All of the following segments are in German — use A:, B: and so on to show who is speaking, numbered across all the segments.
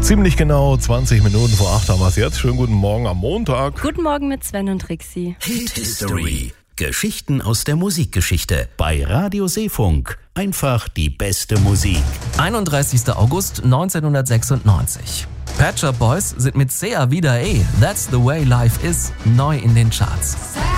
A: Ziemlich genau 20 Minuten vor 8 haben wir es jetzt. Schönen guten Morgen am Montag.
B: Guten Morgen mit Sven und Trixie.
C: Hit History. Geschichten aus der Musikgeschichte. Bei Radio Seefunk. Einfach die beste Musik.
D: 31. August 1996. Pet Shop Boys sind mit Sea Vida E, That's the Way Life Is, neu in den Charts.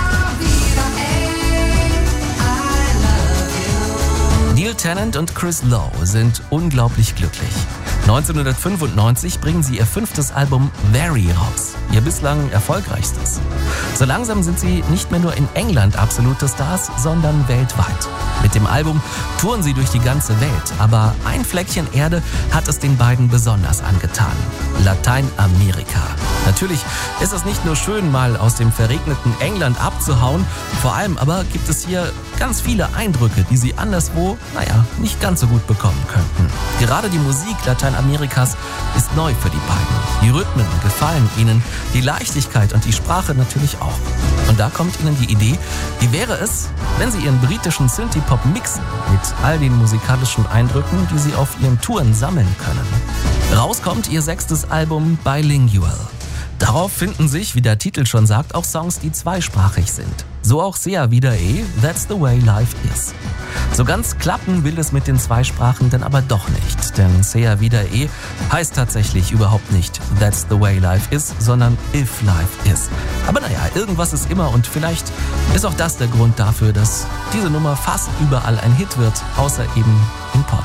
D: Neil Tennant und Chris Lowe sind unglaublich glücklich. 1995 bringen sie ihr 5. Album Very raus, ihr bislang erfolgreichstes. So langsam sind sie nicht mehr nur in England absolute Stars, sondern weltweit. Mit dem Album touren sie durch die ganze Welt, aber ein Fleckchen Erde hat es den beiden besonders angetan: Lateinamerika. Natürlich ist es nicht nur schön, mal aus dem verregneten England abzuhauen, vor allem aber gibt es hier ganz viele Eindrücke, die sie anderswo, nicht ganz so gut bekommen könnten. Gerade die Musik Lateinamerikas ist neu für die beiden. Die Rhythmen gefallen ihnen, die Leichtigkeit und die Sprache natürlich auch. Und da kommt ihnen die Idee, wie wäre es, wenn sie ihren britischen Synthie-Pop mixen mit all den musikalischen Eindrücken, die sie auf ihren Touren sammeln können. Rauskommt ihr 6. Album Bilingual. Darauf finden sich, wie der Titel schon sagt, auch Songs, die zweisprachig sind. So auch Sea Vida E, That's the Way Life Is. So ganz klappen will es mit den Zweisprachen dann aber doch nicht, denn Sea Vida E heißt tatsächlich überhaupt nicht That's the Way Life Is, sondern If Life Is. Aber irgendwas ist immer, und vielleicht ist auch das der Grund dafür, dass diese Nummer fast überall ein Hit wird, außer eben in Portugal.